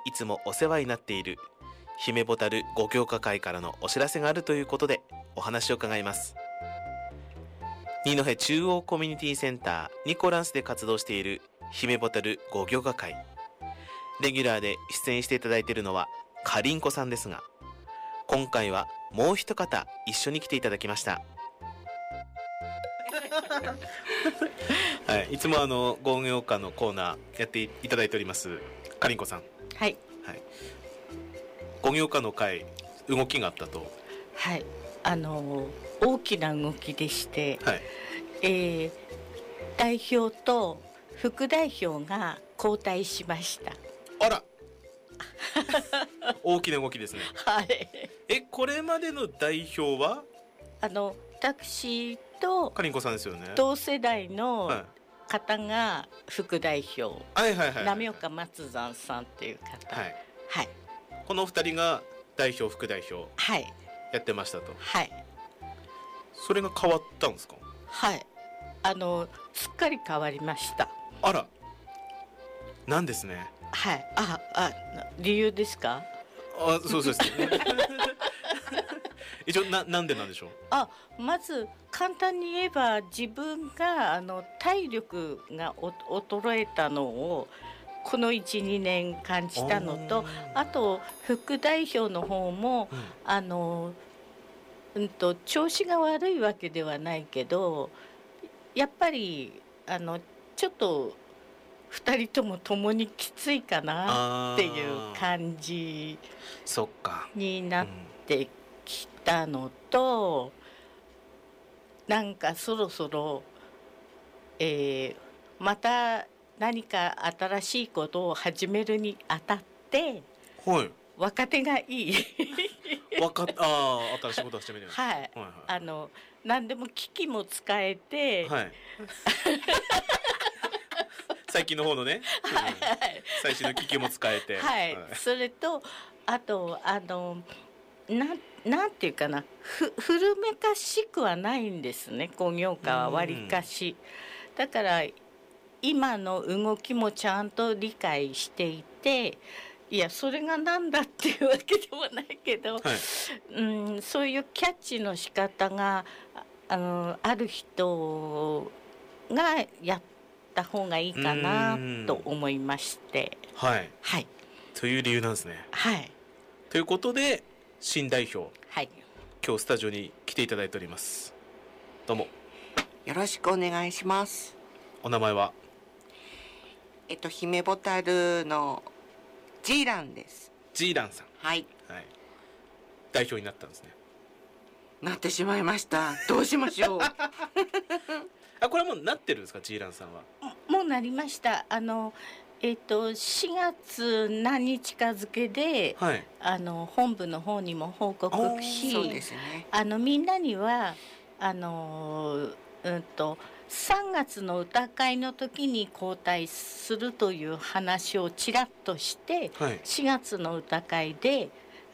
いつもお世話になっている姫ボタル五行家会からのお知らせがあるということでお話を伺います。二戸中央コミュニティセンターニコランスで活動している姫ボタル五行家会、レギュラーで出演していただいているのはかりんこさんですが、今回はもう一方一緒に来ていただきました。はい、いつもゴー家のコーナーやっていただいておりますかりんこさん。 はい、 はい、ゴー家の会動きがあったと。 はい、大きな動きでして、 はい、 代表と副代表が交代しました。 あら大きな動きですね。 はい。 これまでの代表は私とかりんこさんですよね。 同世代の方が副代表、 はいはいはい、 浪岡松山さんっていう方、 はいはい、 この2人が代表副代表はいやってましたと。 はい。 それが変わったんですか？ はい、すっかり変わりました。 あら、なんですね。 はい、理由ですか？ そうですね。一応なんでなんでしょう。 まず簡単に言えば、自分が体力が衰えたのをこの 1,2 年感じたのと、あと副代表の方も、調子が悪いわけではないけど、やっぱりちょっと2人とも共にきついかなっていう感じになってきたのと、なんかそろそろ、また何か新しいことを始めるにあたって、 はい、 若手がいい新しいことを始める、 はい、はいはい、何でも機器も使えて、はい最近の方のね、はい、最新の機器も使えて、 はい、それとあとなんていうかな、古めかしくはないんですね、工業科はわりかし。だから今の動きもちゃんと理解していて、いやそれがなんだっていうわけでもないけど、はい、そういうキャッチの仕方がある人がやった方がいいかなと思いまして、 はい、 はい、 という理由なんですね。 はい、 ということで新代表、 はい、 今日スタジオに来ていただいております。どうもよろしくお願いします。 お名前は？ 姫ボタルのジーランです。 ジーランさん、 はい、 はい、代表になったんですね。 なってしまいました。どうしましょう。 これはもうなってるんですか？ジーランさんはもうなりました。4月何日か付で、はい、本部の方にも報告し、 そうですね、 みんなには3月の歌会の時に交代するという話をちらっとして、はい、4月の歌会で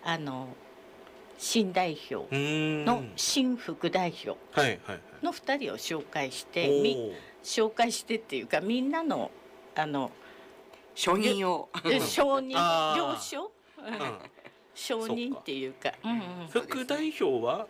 新代表の新副代表の2人を紹介して、紹介してっていうか、みんなの承認を承認了承、承認っていうか、 副代表は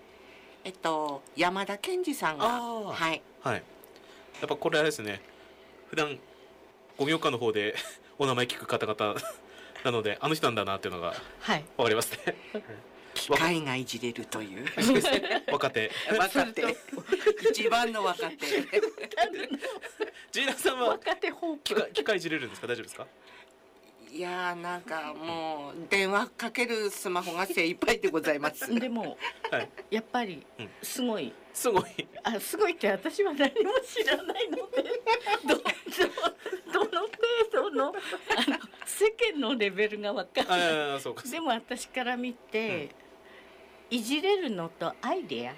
山田健二さんが、はい、 はい、やっぱこれあれですね、普段五行家の方でお名前聞く方々なので、あの人なんだなっていうのがわかりますね。 機械がいじれるという若手一番の若手。 ジーナさんは若手機械いじれるんですか？大丈夫ですか？ いやなんかもう電話かけるスマホが精一杯でございます。 でも、はい、やっぱりすごい、 すごいって私は何も知らないのでどの程度の世間のレベルが分かんない。でも私から見て、いじれるのとアイデア、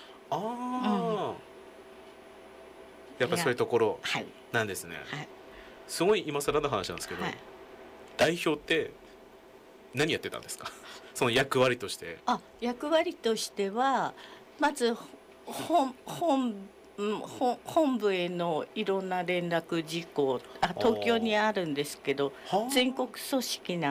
やっぱそういうところなんですね。はい、すごい今更の話なんですけど、はい、代表って何やってたんですか？その役割として。 役割としては、まず本部へのいろんな連絡事項、東京にあるんですけど、全国組織な